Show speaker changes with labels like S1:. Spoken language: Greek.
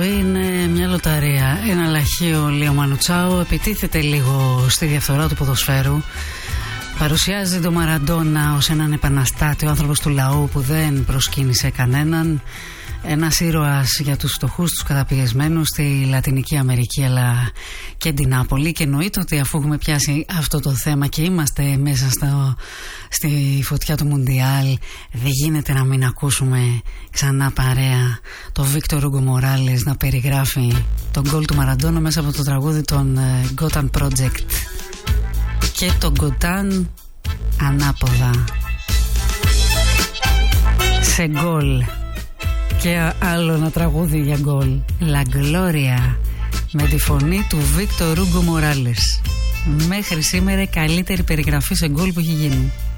S1: Είναι μια λοταρία. Ένα λαχείο Λίο Μανουτσάου επιτίθεται λίγο στη διαφθορά του ποδοσφαίρου. Παρουσιάζει τον Μαραντόνα ως έναν επαναστάτη, ο άνθρωπος του λαού που δεν προσκύνησε κανέναν. Ένας ήρωας για τους φτωχούς, τους καταπιεσμένους στη Λατινική Αμερική αλλά και την Νάπολη. Και εννοείται ότι αφού έχουμε πιάσει αυτό το θέμα και είμαστε μέσα στη φωτιά του Μουντιάλ, δεν γίνεται να μην ακούσουμε ξανά παρέα το Βίκτορ Ούγκο Μοράλες να περιγράφει τον γκολ του Μαραντόνα μέσα από το τραγούδι των Gotan Project. Και το Gotan ανάποδα σε γκολ. Και άλλο ένα τραγούδι για γκολ, La Gloria, με τη φωνή του Βίκτορ Ούγκο Μοράλες. Μέχρι σήμερα η καλύτερη περιγραφή σε γκολ που έχει γίνει.